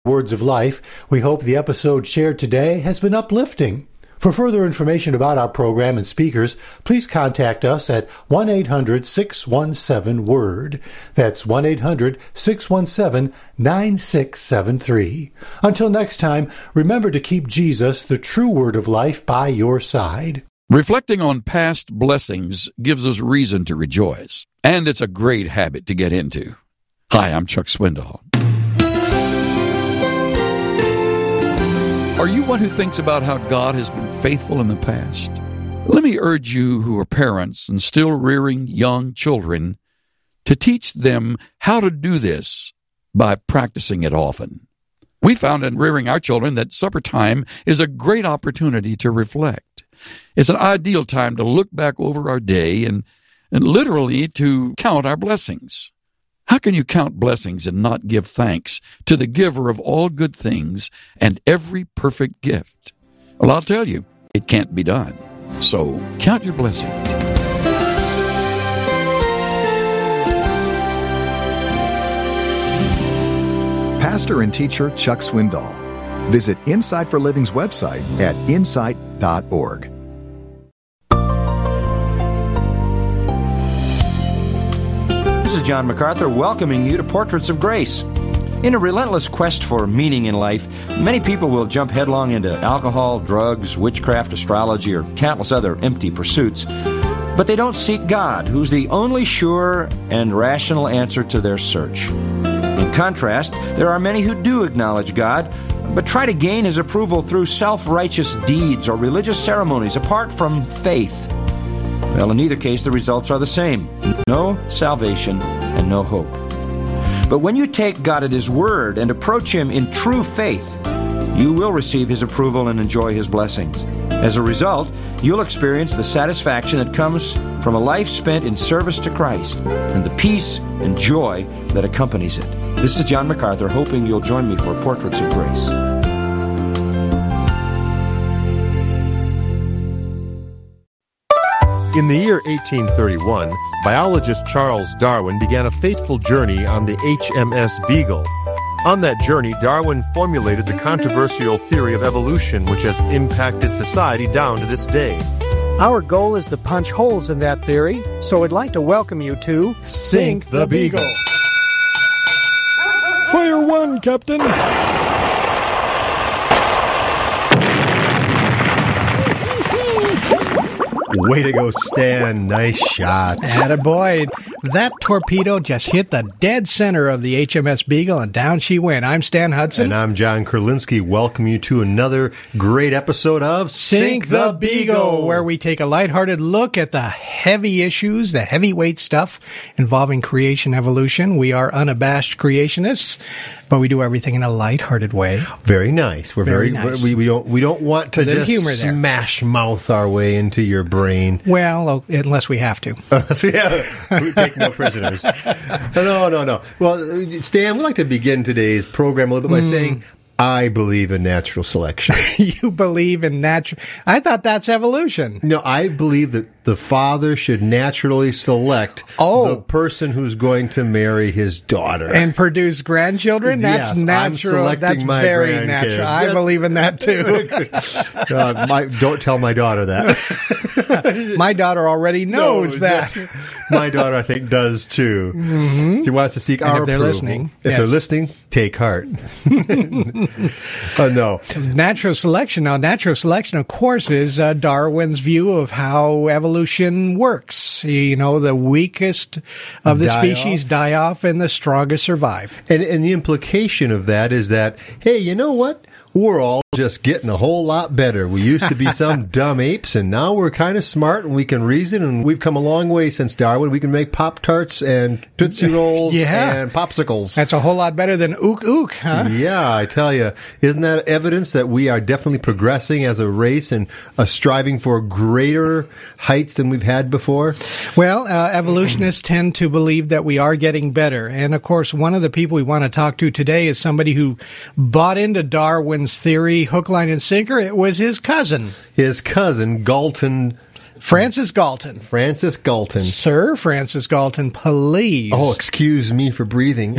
Words of Life. We hope the episode shared today has been uplifting. For further information about our program and speakers, please contact us at 1-800-617-WORD. That's 1-800-617-9673. Until next time, remember to keep Jesus, the true Word of Life, by your side. Reflecting on past blessings gives us reason to rejoice, and it's a great habit to get into. Hi, I'm Chuck Swindoll. Are you one who thinks about how God has been faithful in the past? Let me urge you who are parents and still rearing young children to teach them how to do this by practicing it often. We found in rearing our children that supper time is a great opportunity to reflect. It's an ideal time to look back over our day and literally to count our blessings. How can you count blessings and not give thanks to the giver of all good things and every perfect gift? Well, I'll tell you, it can't be done. So count your blessings. Pastor and teacher Chuck Swindoll. Visit Insight for Living's website at insight.org. This is John MacArthur welcoming you to Portraits of Grace. In a relentless quest for meaning in life, many people will jump headlong into alcohol, drugs, witchcraft, astrology, or countless other empty pursuits. But they don't seek God, who's the only sure and rational answer to their search. In contrast, there are many who do acknowledge God, but try to gain His approval through self-righteous deeds or religious ceremonies apart from faith. Well, in either case, the results are the same. No salvation and no hope. But when you take God at His word and approach Him in true faith, you will receive His approval and enjoy His blessings. As a result, you'll experience the satisfaction that comes from a life spent in service to Christ and the peace and joy that accompanies it. This is John MacArthur, hoping you'll join me for Portraits of Grace. In the year 1831, biologist Charles Darwin began a fateful journey on the HMS Beagle. On that journey, Darwin formulated the controversial theory of evolution, which has impacted society down to this day. Our goal is to punch holes in that theory, so I'd like to welcome you to Sink the Beagle. Fire one, Captain! Way to go, Stan. Nice shot. Attaboy. That torpedo just hit the dead center of the HMS Beagle, and down she went. I'm Stan Hudson. And I'm John Kurlinski. Welcome you to another great episode of Sink the Beagle, where we take a lighthearted look at the heavy issues, the heavyweight stuff involving creation evolution. We are unabashed creationists, but we do everything in a lighthearted way. Very nice. We're very nice. We don't want to just humor there. Smash mouth our way into your brain. Well, unless we have to. We take no prisoners. No. Well, Stan, we'd like to begin today's program a little bit by saying, I believe in natural selection. You believe in natural... I thought that's evolution. No, I believe that the father should naturally select the person who's going to marry his daughter. And produce grandchildren? That's yes, natural. That's very natural. I believe in that, too. Don't tell my daughter that. My daughter already knows that. My daughter, I think, does, too. Mm-hmm. She wants to seek our if they're approval. Listening. If they're listening, take heart. No. Natural selection. Now, natural selection, of course, is Darwin's view of how evolution works. You know, the weakest of the species die off and the strongest survive. And the implication of that is that, hey, you know what? We're all just getting a whole lot better. We used to be some dumb apes, and now we're kind of smart, and we can reason, and we've come a long way since Darwin. We can make Pop-Tarts and Tootsie Rolls and popsicles. That's a whole lot better than ook ook, huh? Yeah, I tell you. Isn't that evidence that we are definitely progressing as a race and striving for greater heights than we've had before? Well, evolutionists tend to believe that we are getting better. And, of course, one of the people we want to talk to today is somebody who bought into Darwin's theory, hook, line, and sinker. It was his cousin. Galton Francis Galton. Francis Galton. Sir Francis Galton, please. Oh, excuse me for breathing.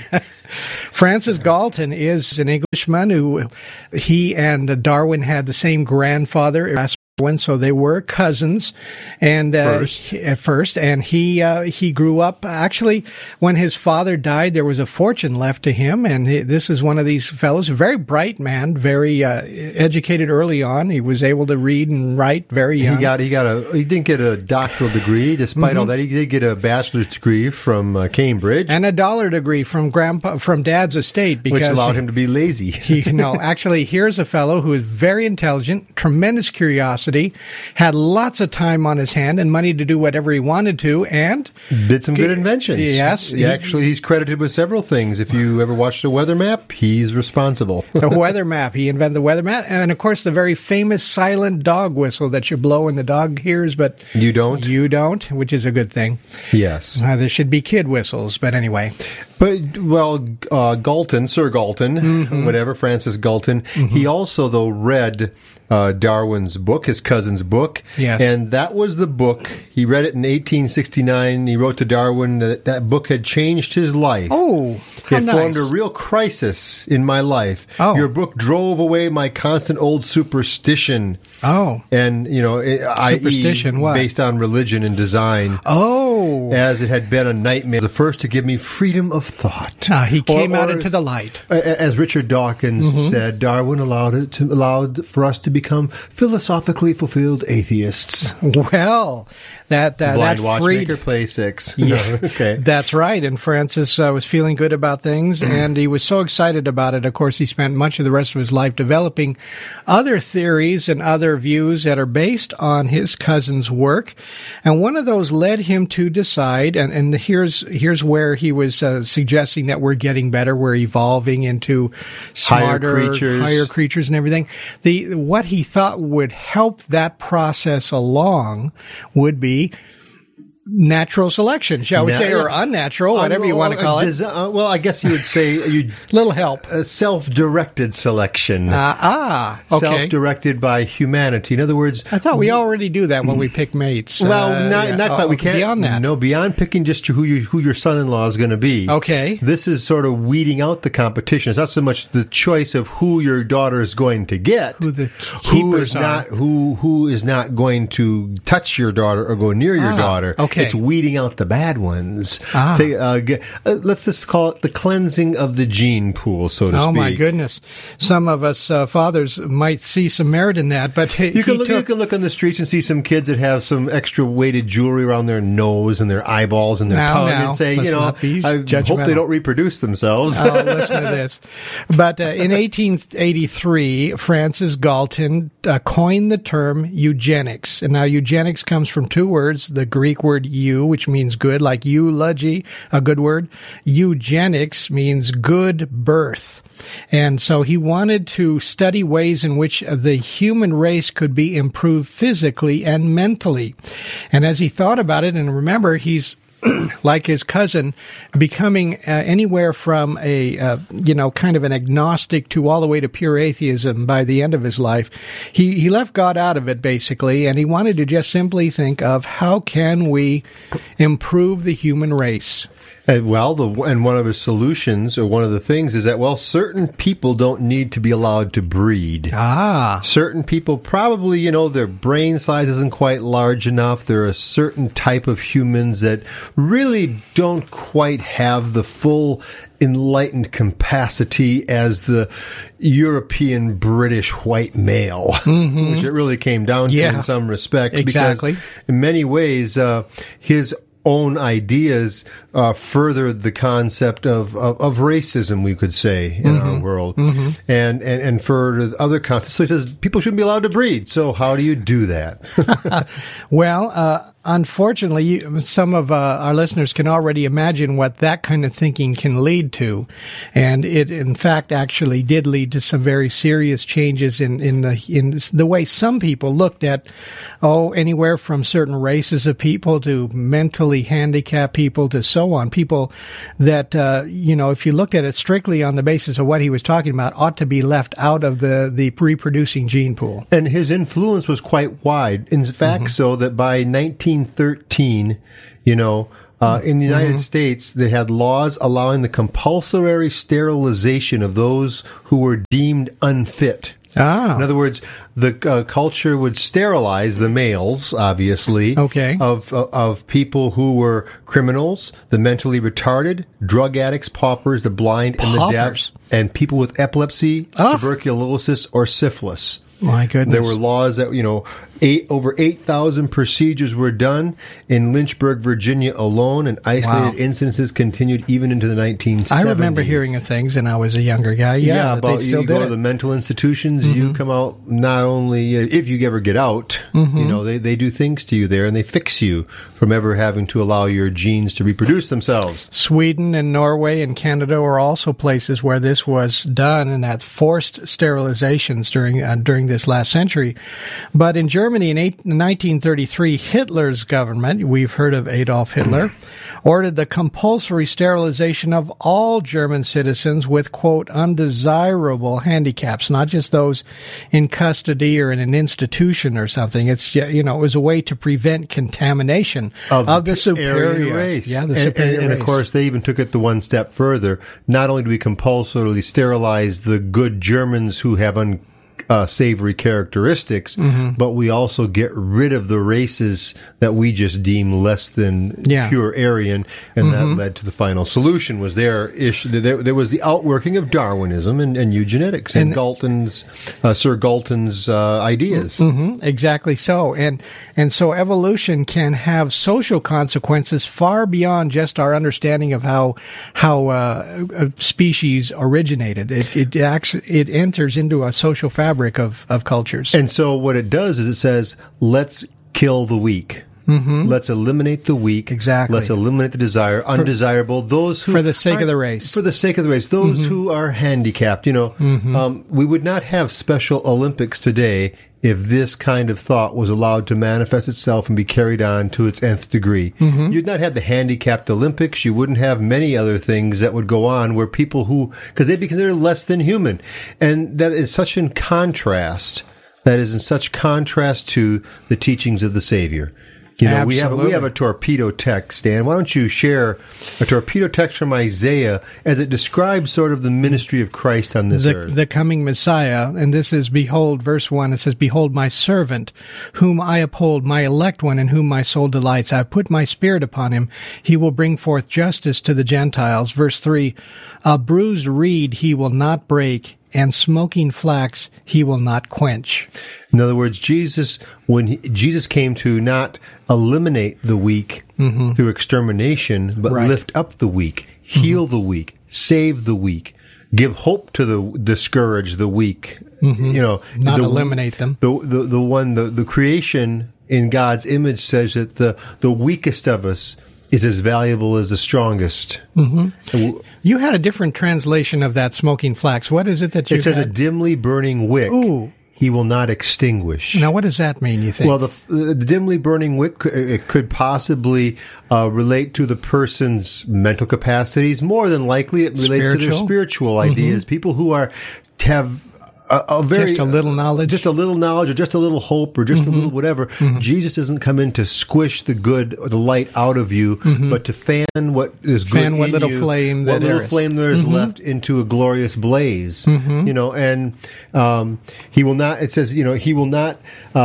Francis Galton is an Englishman who he and Darwin had the same grandfather, Darwin, so they were cousins. And at first, and he grew up. Actually, when his father died, there was a fortune left to him, and this is one of these fellows, a very bright man, very educated early on. He was able to read and write very young. He didn't get a doctoral degree, despite all that. He did get a bachelor's degree from Cambridge and a dollar degree from Dad's estate, because which allowed him to be lazy. Actually, here's a fellow who is very intelligent, tremendous curiosity, had lots of time on his hand and money to do whatever he wanted to, and did some good inventions. Yes. He's credited with several things. If you ever watched a weather map, he's responsible. The weather map. He invented the weather map. And, of course, the very famous silent dog whistle that you blow and the dog hears, but you don't. You don't, which is a good thing. Yes. There should be kid whistles, but anyway. But, well, Galton, Sir Galton, whatever, Francis Galton, he also, though, read Darwin's book, his cousin's book. Yes. And that was the book. He read it in 1869. He wrote to Darwin that book had changed his life. Oh, how It nice. formed a real crisis in my life. Oh. Your book drove away my constant old superstition. Oh. And, Superstition, what? based on religion and design. Oh. As it had been a nightmare. The first to give me freedom of thought. He came out into the light. As Richard Dawkins said, Darwin allowed for us to become philosophically fulfilled atheists. Well, that Blind Watchmaker, freedom. play 6. Yeah, okay. That's right. And Francis was feeling good about things, and he was so excited about it. Of course, he spent much of the rest of his life developing other theories and other views that are based on his cousin's work. And one of those led him to decide, and here's where he was suggesting that we're getting better, we're evolving into smarter, higher creatures and everything. What he thought would help that process along would be natural selection, shall we say, or unnatural, whatever you want to call it. Well, I guess you would say little help. Self-directed selection. Okay. Self-directed by humanity. In other words, I thought we already do that when we pick mates. Well, not quite. We can't. Beyond that. No, beyond picking just who your son-in-law is going to be. Okay. This is sort of weeding out the competition. It's not so much the choice of who your daughter is going to get. Who the keepers are. Who is not going to touch your daughter or go near your daughter. Okay. It's weeding out the bad ones. Let's just call it the cleansing of the gene pool, so to speak. Oh, my goodness. Some of us fathers might see some merit in that, but you can look on the streets and see some kids that have some extra weighted jewelry around their nose and their eyeballs and their tongue and say, I hope they don't reproduce themselves. Oh, listen to this. But in 1883, Francis Galton coined the term eugenics. And now eugenics comes from two words, the Greek word which means good, like eulogy, a good word. Eugenics means good birth. And so he wanted to study ways in which the human race could be improved physically and mentally. And as he thought about it, and remember, he's like his cousin, becoming anywhere from a, kind of an agnostic to all the way to pure atheism by the end of his life. He left God out of it, basically, and he wanted to just simply think of how can we improve the human race. And one of his solutions, or one of the things, is that, certain people don't need to be allowed to breed. Certain people probably, their brain size isn't quite large enough. There are a certain type of humans that really don't quite have the full enlightened capacity as the European British white male, which it really came down to in some respects. Exactly. Because in many ways, his own ideas furthered the concept of racism, we could say, in our world, and for other concepts. So he says people shouldn't be allowed to breed. So how do you do that? unfortunately, some of our listeners can already imagine what that kind of thinking can lead to. And it, in fact, actually did lead to some very serious changes in the way some people looked at, anywhere from certain races of people to mentally handicapped people to so on. People that, if you looked at it strictly on the basis of what he was talking about, ought to be left out of the reproducing gene pool. And his influence was quite wide. In fact, so that by 1913, in the United States, they had laws allowing the compulsory sterilization of those who were deemed unfit. In other words, the culture would sterilize the males, obviously, of people who were criminals, the mentally retarded, drug addicts, paupers, the blind, and the deaf, and people with epilepsy, tuberculosis, or syphilis. My goodness. There were laws that, over 8,000 procedures were done in Lynchburg, Virginia alone, and isolated instances continued even into the 1970s. I remember hearing of things, and I was a younger guy. About you go to the mental institutions, you come out not only, if you ever get out, they do things to you there, and they fix you from ever having to allow your genes to reproduce themselves. Sweden and Norway and Canada were also places where this was done, and that forced sterilizations during this last century. But in Germany in 1933, Hitler's government, we've heard of Adolf Hitler, ordered the compulsory sterilization of all German citizens with, quote, undesirable handicaps, not just those in custody or in an institution or something. It's, it was a way to prevent contamination of the superior race. Yeah, the superior race. And of course, they even took it the one step further. Not only do we compulsorily sterilize the good Germans who have unsavory characteristics, but we also get rid of the races that we just deem less than pure Aryan, and that led to the final solution. Was there was the outworking of Darwinism and eugenetics and Sir Galton's ideas. Exactly so, and so evolution can have social consequences far beyond just our understanding of how a species originated. It enters into a social fabric of cultures. And so what it does is it says, let's kill the weak. Let's eliminate the weak. Exactly. Let's eliminate the undesirable. Those who for the sake of the race. For the sake of the race. Those who are handicapped. We would not have Special Olympics today if this kind of thought was allowed to manifest itself and be carried on to its nth degree. You'd not have the handicapped Olympics. You wouldn't have many other things that would go on where people because they'd be considered less than human. And that is such in contrast. That is in such contrast to the teachings of the Savior. We have a torpedo text, Dan. Why don't you share a torpedo text from Isaiah as it describes sort of the ministry of Christ on this earth? The coming Messiah, and this is, behold, verse 1, it says, behold my servant, whom I uphold, my elect one, in whom my soul delights. I have put my spirit upon him. He will bring forth justice to the Gentiles. Verse 3, a bruised reed he will not break, and smoking flax he will not quench. In other words, Jesus came to not eliminate the weak through extermination, but lift up the weak, heal the weak, save the weak, give hope to the discouraged, the weak. Not eliminate them. The creation in God's image says that the weakest of us is as valuable as the strongest. You had a different translation of that smoking flax. What is it that you had? It says a dimly burning wick. Ooh. He will not extinguish. Now, what does that mean, you think? Well, the dimly burning wick could possibly relate to the person's mental capacities. More than likely, it relates to their spiritual ideas. People who have just a little knowledge, or just a little hope, or just a little whatever. Jesus doesn't come in to squish the good or the light out of you, but to fan what is good in what little you, flame what there little is. flame there is left into a glorious blaze. And he will not. It says, he will not.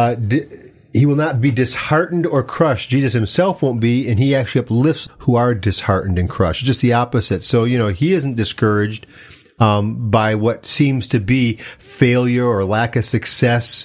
He will not be disheartened or crushed. Jesus himself won't be, and he actually uplifts who are disheartened and crushed. Just the opposite. So, he isn't discouraged. by what seems to be failure or lack of success.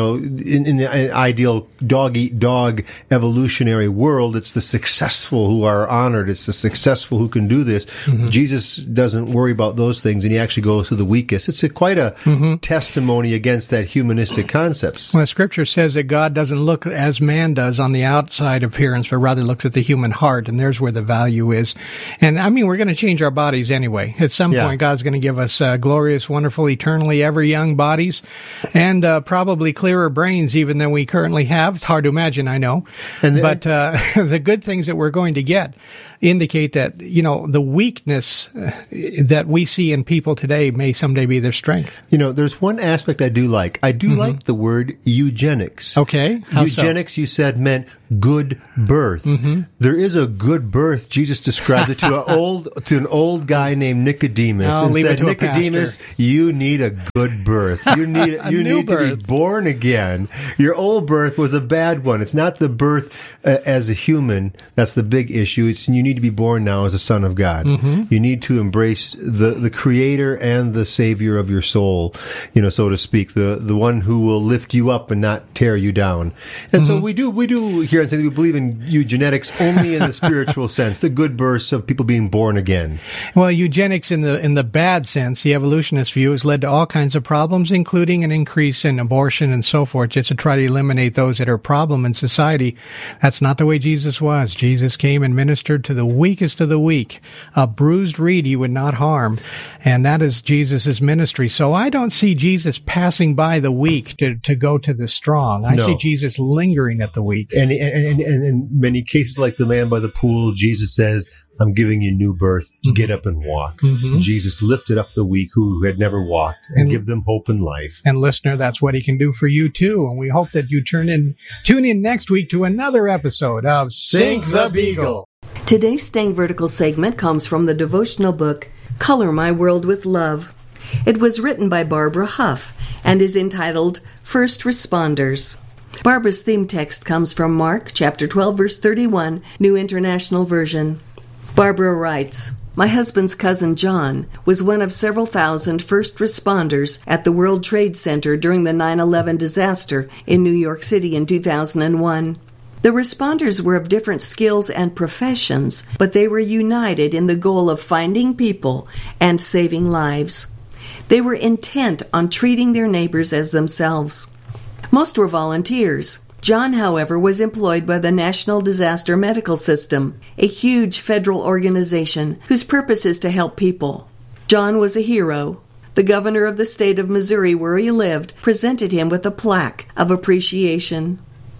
In the ideal dog-eat-dog evolutionary world, it's the successful who are honored. It's the successful who can do this. Mm-hmm. Jesus doesn't worry about those things, and he actually goes to the weakest. It's quite a testimony against that humanistic concepts. Well, Scripture says that God doesn't look as man does on the outside appearance, but rather looks at the human heart, and there's where the value is. And we're going to change our bodies anyway. At some point, God's going to give us glorious, wonderful, eternally ever young bodies, and probably clearer brains even than we currently have. It's hard to imagine, I know. But the good things that we're going to get indicate that, the weakness that we see in people today may someday be their strength. There's one aspect I do like. I do like the word eugenics. Okay. How eugenics, you said, meant good birth. Mm-hmm. There is a good birth. Jesus described it to an old guy named Nicodemus, and said, Nicodemus, you need a good birth. You need to be born again. Your old birth was a bad one. It's not the birth as a human that's the big issue. It's you need to be born now as a son of God. Mm-hmm. You need to embrace the Creator and the Savior of your soul, so to speak, the one who will lift you up and not tear you down. And so we do here and say that we believe in eugenetics only in the spiritual sense, the good births of people being born again. Well, eugenics in the bad sense, the evolutionist view, has led to all kinds of problems, including an increase in abortion and so forth, just to try to eliminate those that are a problem in society. That's not the way Jesus was. Jesus came and ministered to the weakest of the weak. A bruised reed he would not harm. And that is Jesus' ministry. So I don't see Jesus passing by the weak to go to the strong. I see Jesus lingering at the weak. And in many cases, like the man by the pool, Jesus says, I'm giving you new birth. Get up and walk. Mm-hmm. Jesus lifted up the weak who had never walked and give them hope in life. And listener, that's what he can do for you too. And we hope that you tune in next week to another episode of Sink the Beagle. Today's Staying Vertical segment comes from the devotional book, Color My World with Love. It was written by Barbara Huff and is entitled First Responders. Barbara's theme text comes from Mark chapter 12, verse 31, New International Version. Barbara writes, My husband's cousin John was one of several thousand first responders at the World Trade Center during the 9/11 disaster in New York City in 2001. The responders were of different skills and professions, but they were united in the goal of finding people and saving lives. They were intent on treating their neighbors as themselves. Most were volunteers. John, however, was employed by the National Disaster Medical System, a huge federal organization whose purpose is to help people. John was a hero. The governor of the state of Missouri, where he lived, presented him with a plaque of appreciation.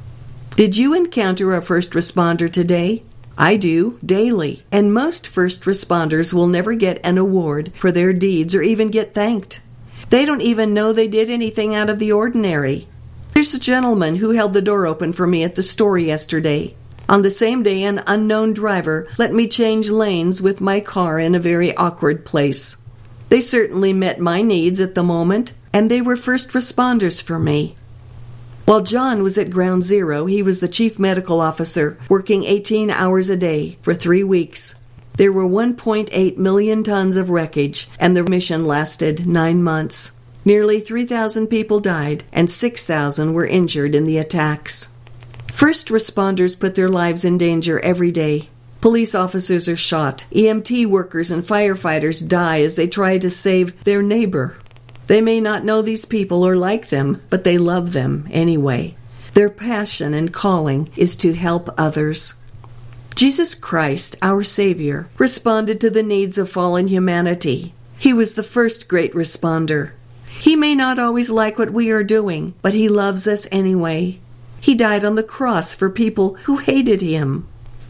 Did you encounter a first responder today? I do, daily. And most first responders will never get an award for their deeds or even get thanked. They don't even know they did anything out of the ordinary. There's a gentleman who held the door open for me at the store yesterday. On the same day, an unknown driver let me change lanes with my car in a very awkward place. They certainly met my needs at the moment, and they were first responders for me. While John was at Ground Zero, he was the chief medical officer, working 18 hours a day for 3 weeks. There were 1.8 million tons of wreckage, and the mission lasted 9 months. Nearly 3,000 people died, and 6,000 were injured in the attacks. First responders put their lives in danger every day. Police officers are shot. EMT workers and firefighters die as they try to save their neighbor. They may not know these people or like them, but they love them anyway. Their passion and calling is to help others. Jesus Christ, our Savior, responded to the needs of fallen humanity. He was the first great responder. He may not always like what we are doing, but he loves us anyway. He died on the cross for people who hated him.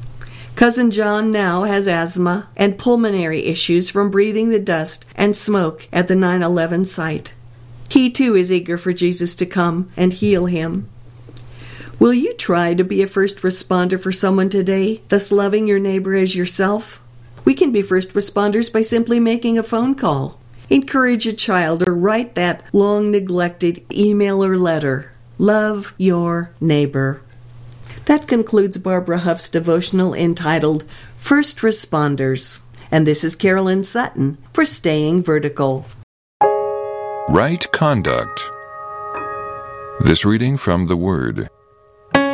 Cousin John now has asthma and pulmonary issues from breathing the dust and smoke at the 9/11 site. He too is eager for Jesus to come and heal him. Will you try to be a first responder for someone today, thus loving your neighbor as yourself? We can be first responders by simply making a phone call. Encourage a child or write that long-neglected email or letter. Love your neighbor. That concludes Barbara Huff's devotional entitled First Responders. And this is Carolyn Sutton for Staying Vertical. Right conduct. This reading from the Word.